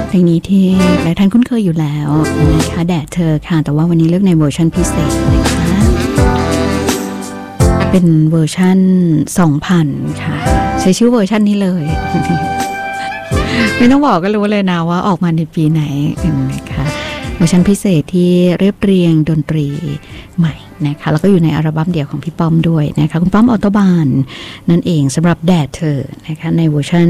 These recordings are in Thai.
เพลงนี้ที่หลายท่านคุ้นเคยอยู่แล้วนะคะแดดเธอค่ะแต่ว่าวันนี้เลือกในเวอร์ชันพิเศษนะคะเป็นเวอร์ชัน 2000 ค่ะใช้ชื่อเวอร์ชันนี้เลย ไม่ต้องบอกก็รู้เลยนะว่าออกมาในปีไหนนะคะเวอร์ชันพิเศษที่เรียบเรียงดนตรีใหม่นะคะแล้วก็อยู่ในอัลบั้มเดี่ยวของพี่ป้อมด้วยนะคะคุณป้อมออโตบานนั่นเองสำหรับแดดเธอนะคะในเวอร์ชัน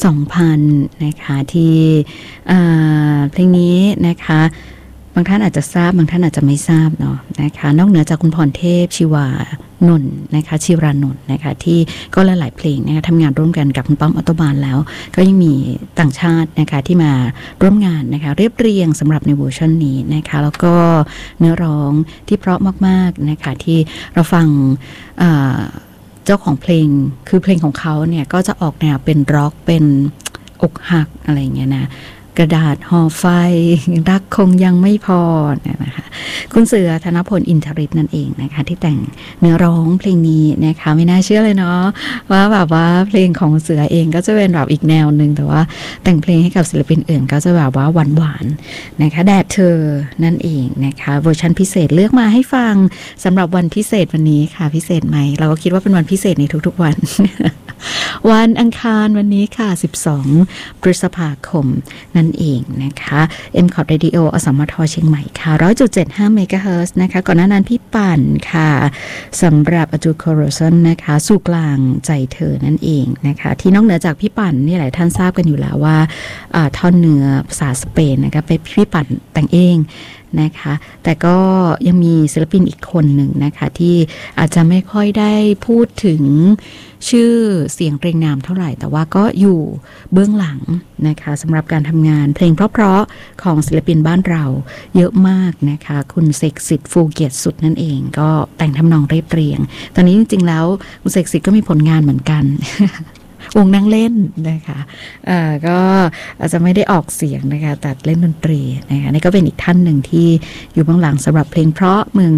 2000 นะคะที่เพลงนี้นะคะบางท่านอาจจะทราบบางท่านอาจจะไม่ทราบเนาะนะคะนอกเหนือจากคุณพรเทพชีวานนท์นะคะชีรานนท์นะคะที่ก็หลายๆเพลงนะคะทำงานร่วมกันกับคุณป้อมออโตบานแล้วก็ยังมีต่างชาตินะคะที่มาร่วมงานนะคะเรียบเรียงสำหรับในเวอร์ชันนี้นะคะแล้วก็เนื้อร้องที่เพราะมากๆนะคะที่เราฟังเจ้าของเพลงคือเพลงของเขาเนี่ยก็จะออกแนวเป็นร็อกเป็นอกหักอะไรอย่างเงี้ยนะกระดาษห่อไฟรักคงยังไม่พอนะคะคุณเสือธนพลอินทริตนั่นเองนะคะที่แต่งเนื้อร้องเพลงนี้นะคะไม่น่าเชื่อเลยเนาะว่าแบบว่าเพลงของเสือเองก็จะเป็นแบบอีกแนวนึงแต่ว่าแต่งเพลงให้กับศิลปินอื่นก็จะแบบว่าหวานๆนะคะแดดเธอนั่นเองนะคะเวอร์ชันพิเศษเลือกมาให้ฟังสำหรับวันพิเศษวันนี้ค่ะพิเศษไหมเราก็คิดว่าเป็นวันพิเศษในทุกๆวัน วันอังคารวันนี้ค่ะ12 พฤษภาคมนั่นเองนะคะ MCOT Radio อสมทเชียงใหม่ค่ะ 100.75 เมกะเฮิรตซ์นะคะก่อนหน้านั้นพี่ปั่นค่ะสำหรับอจูโคโรซันนะคะสู่กลางใจเธอนั่นเองนะคะที่นอกเหนือจากพี่ปั่นนี่หลายท่านทราบกันอยู่แล้วว่าท่อนเนื้อภาษาสเปนนะคะเป็นพี่ปั่นแต่งเองนะคะแต่ก็ยังมีศิลปินอีกคนหนึ่งนะคะที่อาจจะไม่ค่อยได้พูดถึงชื่อเสียงเพลงนามเท่าไหร่แต่ว่าก็อยู่เบื้องหลังนะคะสำหรับการทำงานเพลงเพราะๆของศิลปินบ้านเราเยอะมากนะคะคุณเสกสิทธิ์ฟูเกียรติสุดนั่นเองก็แต่งทำนองเรียบเรียงตอนนี้จริงๆแล้วคุณเสกสิทธิ์ก็มีผลงานเหมือนกัน วงนั่งเล่นนะคะก็อาจจะไม่ได้ออกเสียงนะคะแต่เล่นดนตรีนะคะนี่ก็เป็นอีกท่านหนึ่งที่อยู่เบื้องหลังสำหรับเพลงเพราะเมือง